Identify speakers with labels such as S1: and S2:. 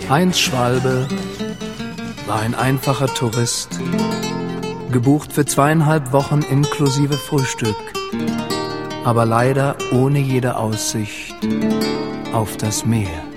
S1: Heinz Schwalbe war ein einfacher Tourist, gebucht für 2,5 Wochen inklusive Frühstück, aber leider ohne jede Aussicht auf das Meer.